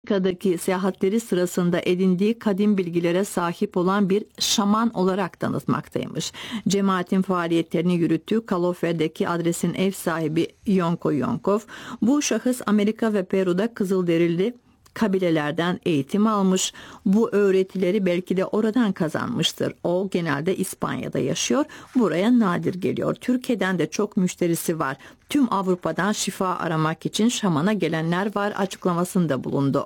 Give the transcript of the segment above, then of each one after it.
Amerika'daki seyahatleri sırasında edindiği kadim bilgilere sahip olan bir şaman olarak tanıtmaktaymış. Cemaatin faaliyetlerini yürüttüğü Kalofer'deki adresin ev sahibi Yonko Yonkov, bu şahıs Amerika ve Peru'da Kızılderili kabilelerden eğitim almış. Bu öğretileri belki de oradan kazanmıştır. O genelde İspanya'da yaşıyor. Buraya nadir geliyor. Türkiye'den de çok müşterisi var. Tüm Avrupa'dan şifa aramak için şamana gelenler var açıklamasında bulundu.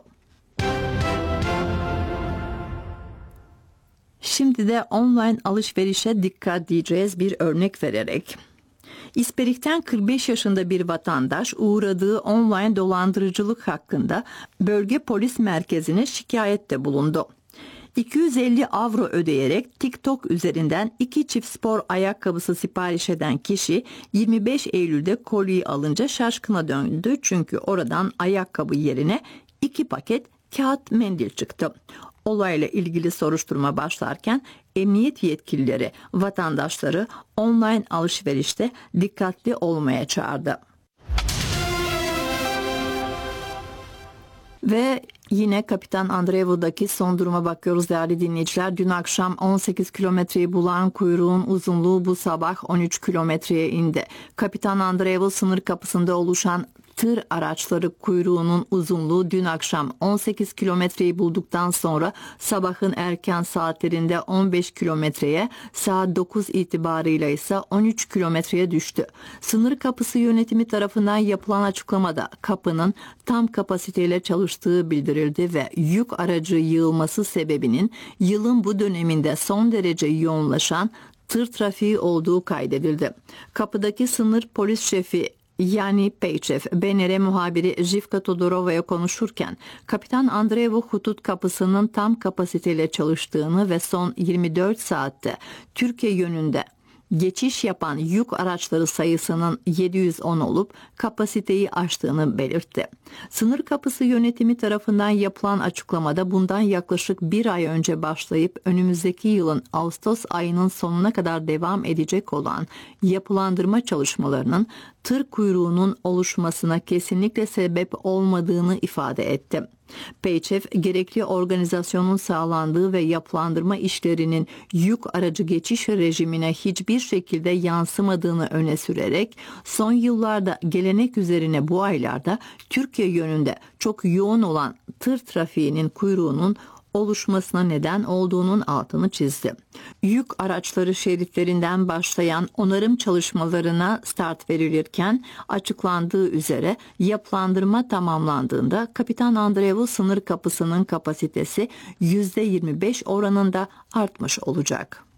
Şimdi de online alışverişe dikkat diyeceğiz bir örnek vererek. İsperik'ten 45 yaşında bir vatandaş uğradığı online dolandırıcılık hakkında bölge polis merkezine şikayette bulundu. 250 avro ödeyerek TikTok üzerinden 2 çift spor ayakkabısı sipariş eden kişi 25 Eylül'de kolyeyi alınca şaşkına döndü. Çünkü oradan ayakkabı yerine 2 paket kağıt mendil çıktı. Olayla ilgili soruşturma başlarken emniyet yetkilileri vatandaşları online alışverişte dikkatli olmaya çağırdı. Ve yine Kapitan Andreev'daki son duruma bakıyoruz değerli dinleyiciler. Dün akşam 18 kilometreyi bulan kuyruğun uzunluğu bu sabah 13 kilometreye indi. Kapitan Andreev sınır kapısında oluşan tır araçları kuyruğunun uzunluğu dün akşam 18 kilometreyi bulduktan sonra sabahın erken saatlerinde 15 kilometreye, saat 9 itibarıyla ise 13 kilometreye düştü. Sınır kapısı yönetimi tarafından yapılan açıklamada kapının tam kapasiteyle çalıştığı bildirildi ve yük aracı yığılması sebebinin yılın bu döneminde son derece yoğunlaşan tır trafiği olduğu kaydedildi. Kapıdaki sınır polis şefi Yani Peyçev, BNR muhabiri Jivka Todorova'ya konuşurken Kapitan Andreev hudut kapısının tam kapasiteyle çalıştığını ve son 24 saatte Türkiye yönünde geçiş yapan yük araçları sayısının 710 olup kapasiteyi aştığını belirtti. Sınır kapısı yönetimi tarafından yapılan açıklamada bundan yaklaşık bir ay önce başlayıp önümüzdeki yılın Ağustos ayının sonuna kadar devam edecek olan yapılandırma çalışmalarının tır kuyruğunun oluşmasına kesinlikle sebep olmadığını ifade etti. Peyçev, gerekli organizasyonun sağlandığı ve yapılandırma işlerinin yük aracı geçiş rejimine hiçbir şekilde yansımadığını öne sürerek son yıllarda gelenek üzerine bu aylarda Türkiye yönünde çok yoğun olan tır trafiğinin kuyruğunun oluşmasına neden olduğunun altını çizdi. Yük araçları şeritlerinden başlayan onarım çalışmalarına start verilirken açıklandığı üzere yapılandırma tamamlandığında Kapitan Andreev sınır kapısının kapasitesi %25 oranında artmış olacak.